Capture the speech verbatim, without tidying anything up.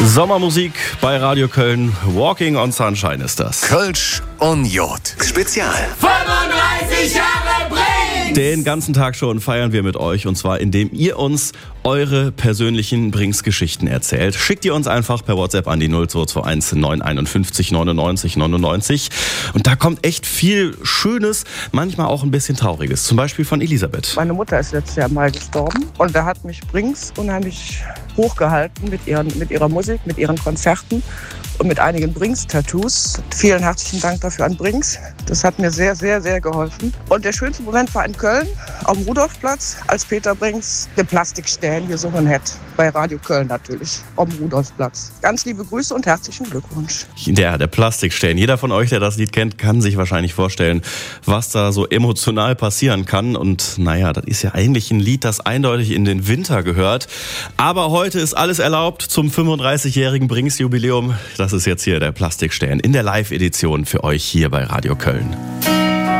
Sommermusik bei Radio Köln. Walking on Sunshine ist das. Kölsch und Jod. Spezial. fünfunddreißig Jahre Brings! Den ganzen Tag schon feiern wir mit euch, und zwar indem ihr uns eure persönlichen Brings-Geschichten erzählt. Schickt ihr uns einfach per WhatsApp an die null zwei zwei eins neun eins fünf neunundneunzig neunundneunzig. Und da kommt echt viel Schönes, manchmal auch ein bisschen Trauriges. Zum Beispiel von Elisabeth. Meine Mutter ist letztes Jahr mal gestorben und da hat mich Brings unheimlich hochgehalten mit, ihren, mit ihrer Musik, mit ihren Konzerten und mit einigen Brings-Tattoos. Vielen herzlichen Dank dafür an Brings. Das hat mir sehr, sehr, sehr geholfen. Und der schönste Moment war in Köln, am Rudolfplatz, als Peter Brings den Plastikstern gesungen hat. Bei Radio Köln natürlich, am Rudolfplatz. Ganz liebe Grüße und herzlichen Glückwunsch. Der, der Plastikstern. Jeder von euch, der das Lied kennt, kann sich wahrscheinlich vorstellen, was da so emotional passieren kann. Und naja, das ist ja eigentlich ein Lied, das eindeutig in den Winter gehört. Aber heute ist alles erlaubt zum fünfunddreißigjährigen Brings-Jubiläum. Das ist jetzt hier der Plastikstern in der Live-Edition für euch hier bei Radio Köln.